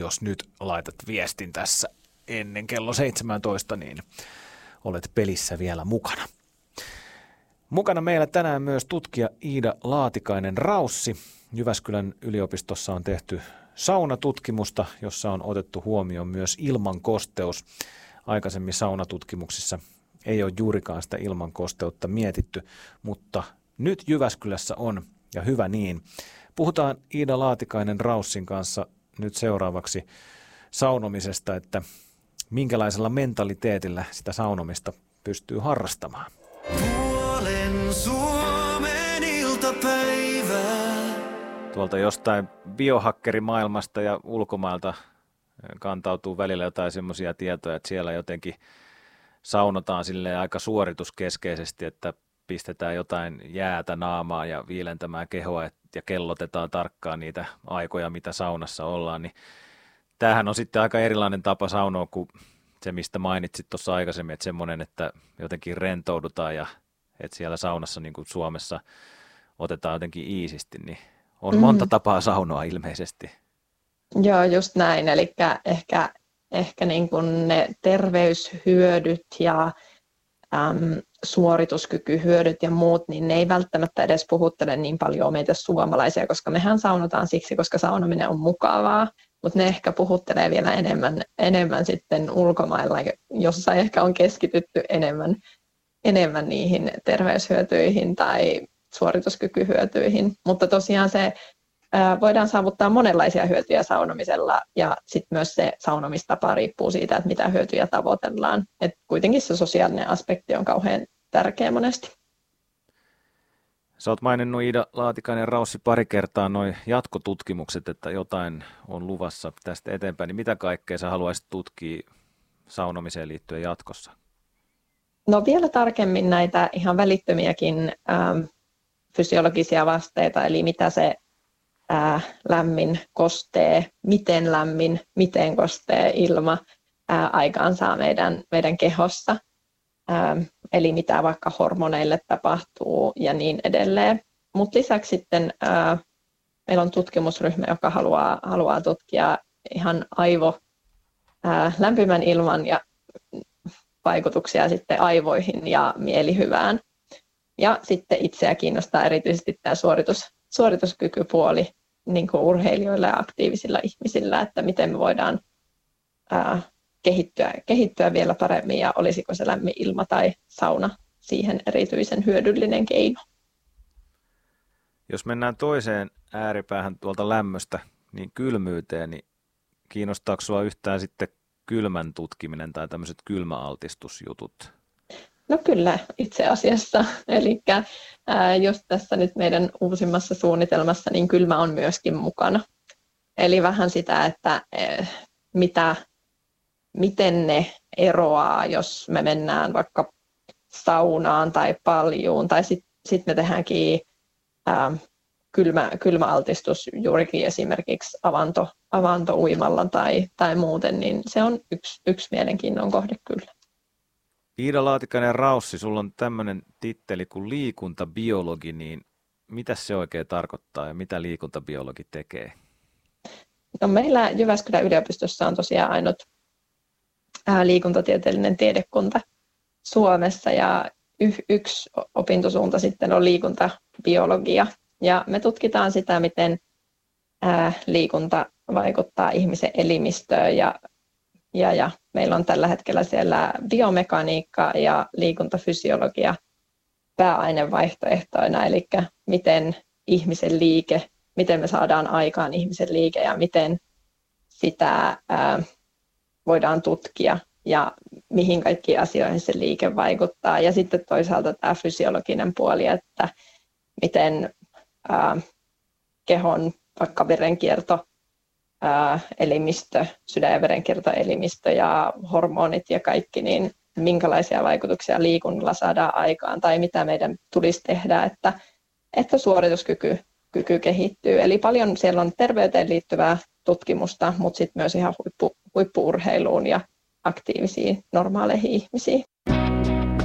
Jos nyt laitat viestin tässä ennen kello 17, niin olet pelissä vielä mukana. Mukana meillä tänään myös tutkija Iida Laatikainen-Raussi. Jyväskylän yliopistossa on tehty saunatutkimusta, jossa on otettu huomioon myös ilmankosteus. Aikaisemmin saunatutkimuksissa ei ole juurikaan sitä ilmankosteutta mietitty, mutta nyt Jyväskylässä on, ja hyvä niin. Puhutaan Iida Laatikainen-Raussin kanssa nyt seuraavaksi saunomisesta, että minkälaisella mentaliteetillä sitä saunomista pystyy harrastamaan. Puolen Suomen iltapäivää. Tuolta jostain biohakkerimaailmasta ja ulkomailta kantautuu välillä jotain semmoisia tietoja, että siellä jotenkin saunotaan silleen aika suorituskeskeisesti, että pistetään jotain jäätä naamaan ja viilentämään kehoa ja kellotetaan tarkkaan niitä aikoja, mitä saunassa ollaan, niin tämähän on sitten aika erilainen tapa saunoa kuin se, mistä mainitsit tuossa aikaisemmin, että semmoinen, että jotenkin rentoudutaan ja että siellä saunassa niin kuin Suomessa otetaan jotenkin iisisti, niin on monta tapaa saunoa ilmeisesti. Joo, just näin. Eli ehkä niin kuin ne terveyshyödyt ja suorituskykyhyödyt ja muut, niin ne ei välttämättä edes puhuttele niin paljon meitä suomalaisia, koska mehän saunotaan siksi, koska saunominen on mukavaa, mutta ne ehkä puhuttelee vielä enemmän sitten ulkomailla, jossa ehkä on keskitytty enemmän niihin terveyshyötyihin tai suorituskykyhyötyihin, mutta tosiaan se voidaan saavuttaa monenlaisia hyötyjä saunomisella ja sitten myös se saunomistapa riippuu siitä, että mitä hyötyjä tavoitellaan. Et kuitenkin se sosiaalinen aspekti on kauhean tärkeä monesti. Sä oot maininnut Iida Laatikainen-Raussi pari kertaa nuo jatkotutkimukset, että jotain on luvassa tästä eteenpäin, niin mitä kaikkea sä haluaisit tutkia saunomiseen liittyen jatkossa? No vielä tarkemmin näitä ihan välittömiäkin fysiologisia vasteita, eli mitä se lämmin kostee, miten lämmin, miten kostee ilma aikaansaa meidän kehossa, eli mitä vaikka hormoneille tapahtuu ja niin edelleen. Mutta lisäksi sitten meillä on tutkimusryhmä, joka haluaa tutkia ihan lämpimän ilman ja vaikutuksia sitten aivoihin ja mielihyvään. Ja sitten itseä kiinnostaa erityisesti tämä suorituskykypuoli niin kuin urheilijoilla ja aktiivisilla ihmisillä, että miten me voidaan kehittyä vielä paremmin ja olisiko se lämmin ilma tai sauna siihen erityisen hyödyllinen keino. Jos mennään toiseen ääripäähän tuolta lämmöstä, niin kylmyyteen, niin kiinnostaako sinua yhtään sitten kylmän tutkiminen tai tämmöiset kylmäaltistusjutut? No kyllä, itse asiassa. Eli jos tässä nyt meidän uusimmassa suunnitelmassa, niin kylmä on myöskin mukana. Eli vähän sitä, että miten ne eroaa, jos me mennään vaikka saunaan tai paljuun, tai sitten me tehdäänkin kylmäaltistus juurikin esimerkiksi avantouimalla tai muuten, niin se on yksi mielenkiinnon kohde kyllä. Iida Laatikainen-Raussi, sulla on tämmöinen titteli kuin liikuntabiologi, niin mitä se oikein tarkoittaa ja mitä liikuntabiologi tekee? No meillä Jyväskylän yliopistossa on tosiaan ainut liikuntatieteellinen tiedekunta Suomessa ja yksi opintosuunta sitten on liikuntabiologia. Ja me tutkitaan sitä, miten liikunta vaikuttaa ihmisen elimistöön ja meillä on tällä hetkellä siellä biomekaniikka ja liikuntafysiologia pääainevaihtoehtoina, eli miten ihmisen liike, miten me saadaan aikaan ihmisen liike ja miten sitä voidaan tutkia ja mihin kaikkiin asioihin se liike vaikuttaa. Ja sitten toisaalta tämä fysiologinen puoli, että miten kehon vaikka verenkierto, elimistö, sydän- ja verenkiertoelimistö ja hormonit ja kaikki, niin minkälaisia vaikutuksia liikunnalla saadaan aikaan tai mitä meidän tulisi tehdä, että suorituskyky kehittyy. Eli paljon siellä on terveyteen liittyvää tutkimusta, mutta sitten myös ihan huippu-urheiluun ja aktiivisiin normaaleihin ihmisiin.